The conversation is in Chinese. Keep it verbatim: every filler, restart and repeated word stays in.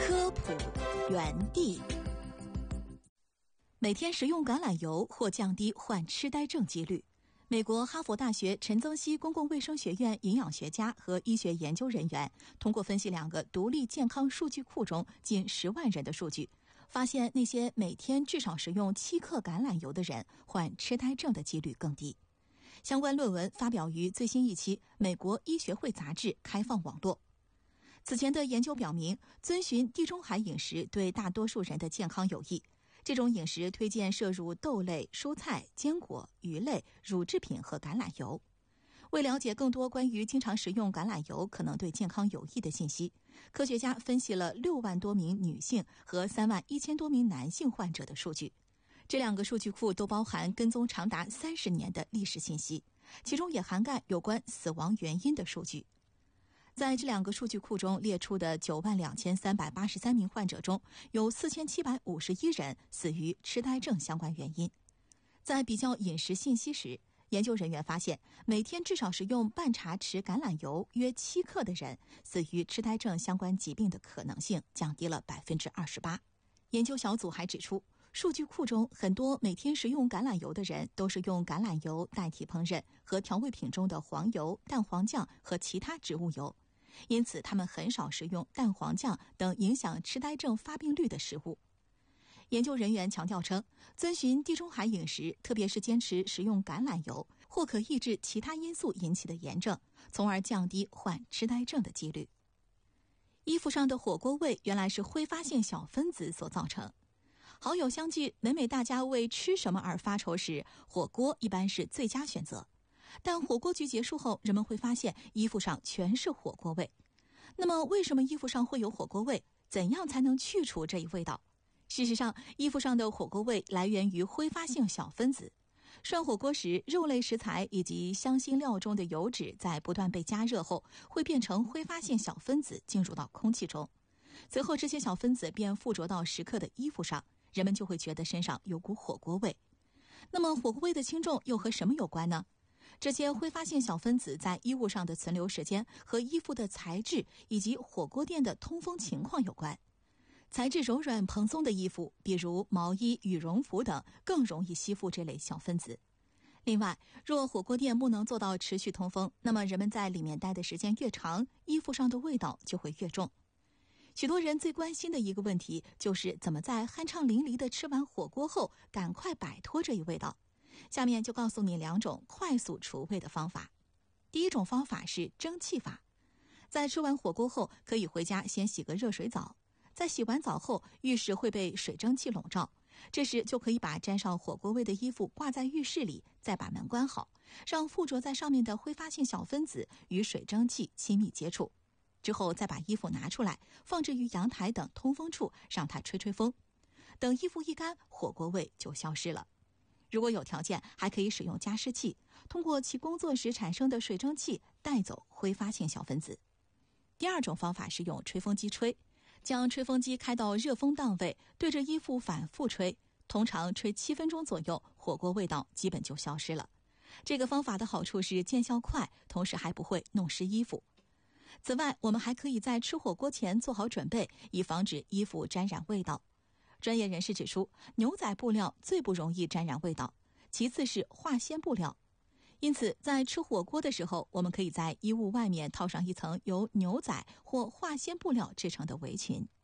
科普园地。每天食用橄榄油或降低患痴呆症几率。美国哈佛大学陈增熙公共卫生学院营养学家和医学研究人员通过分析两个独立健康数据库中近十万人的数据，发现那些每天至少食用七克橄榄油的人患痴呆症的几率更低。相关论文发表于最新一期美国医学会杂志开放网络。此前的研究表明，遵循地中海饮食对大多数人的健康有益。这种饮食推荐摄入豆类、蔬菜、坚果、鱼类、乳制品和橄榄油。为了解更多关于经常食用橄榄油可能对健康有益的信息，科学家分析了六万多名女性和三万一千多名男性患者的数据。这两个数据库都包含跟踪长达三十年的历史信息，其中也涵盖有关死亡原因的数据。在这两个数据库中列出的九万两千三百八十三名患者中，有四千七百五十一人死于痴呆症相关原因。在比较饮食信息时，研究人员发现，每天至少食用半茶匙橄榄油约七克的人，死于痴呆症相关疾病的可能性降低了百分之二十八。研究小组还指出，数据库中很多每天食用橄榄油的人都是用橄榄油代替烹饪和调味品中的黄油、蛋黄酱和其他植物油。因此他们很少食用蛋黄酱等影响痴呆症发病率的食物。研究人员强调称，遵循地中海饮食，特别是坚持食用橄榄油，或可抑制其他因素引起的炎症，从而降低患痴呆症的几率。衣服上的火锅味原来是挥发性小分子所造成。好友相聚，每每大家为吃什么而发愁时，火锅一般是最佳选择。但火锅局结束后，人们会发现衣服上全是火锅味。那么为什么衣服上会有火锅味？怎样才能去除这一味道？事实上，衣服上的火锅味来源于挥发性小分子。涮火锅时，肉类食材以及香辛料中的油脂在不断被加热后，会变成挥发性小分子进入到空气中。随后这些小分子便附着到食客的衣服上，人们就会觉得身上有股火锅味。那么火锅味的轻重又和什么有关呢？这些挥发性小分子在衣物上的存留时间和衣服的材质以及火锅店的通风情况有关。材质柔软蓬松的衣服，比如毛衣、羽绒服等，更容易吸附这类小分子。另外，若火锅店不能做到持续通风，那么人们在里面待的时间越长，衣服上的味道就会越重。许多人最关心的一个问题就是怎么在酣畅淋漓地吃完火锅后赶快摆脱这一味道。下面就告诉你两种快速除味的方法。第一种方法是蒸汽法。在吃完火锅后，可以回家先洗个热水澡。在洗完澡后，浴室会被水蒸气笼罩，这时就可以把沾上火锅味的衣服挂在浴室里，再把门关好，让附着在上面的挥发性小分子与水蒸气亲密接触。之后再把衣服拿出来，放置于阳台等通风处，让它吹吹风。等衣服一干，火锅味就消失了。如果有条件，还可以使用加湿器，通过其工作时产生的水蒸气带走挥发性小分子。第二种方法是用吹风机吹，将吹风机开到热风档位，对着衣服反复吹，通常吹七分钟左右，火锅味道基本就消失了。这个方法的好处是见效快，同时还不会弄湿衣服。此外，我们还可以在吃火锅前做好准备，以防止衣服沾染味道。专业人士指出，牛仔布料最不容易沾染味道，其次是化纤布料。因此，在吃火锅的时候，我们可以在衣物外面套上一层由牛仔或化纤布料制成的围裙。